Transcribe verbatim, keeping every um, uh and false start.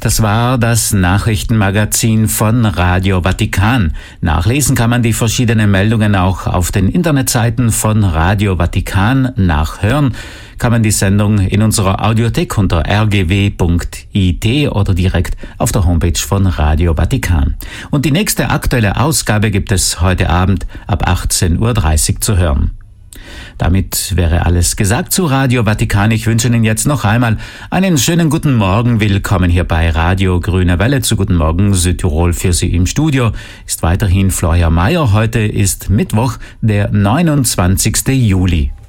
Das war das Nachrichtenmagazin von Radio Vatikan. Nachlesen kann man die verschiedenen Meldungen auch auf den Internetseiten von Radio Vatikan. Nachhören kann man die Sendung in unserer Audiothek unter r g w punkt i t oder direkt auf der Homepage von Radio Vatikan. Und die nächste aktuelle Ausgabe gibt es heute Abend ab achtzehn Uhr dreißig zu hören. Damit wäre alles gesagt zu Radio Vatikan. Ich wünsche Ihnen jetzt noch einmal einen schönen guten Morgen. Willkommen hier bei Radio Grüne Welle zu Guten Morgen Südtirol. Für Sie im Studio ist weiterhin Florian Mayer. Heute ist Mittwoch, der neunundzwanzigster Juli.